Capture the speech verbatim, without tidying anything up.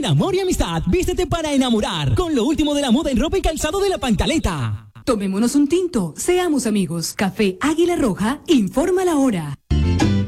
amor y amistad, vístete para enamorar con lo último de la moda en ropa y calzado de La Pancaleta. Tomémonos un tinto, seamos amigos. Café Águila Roja, informa la hora.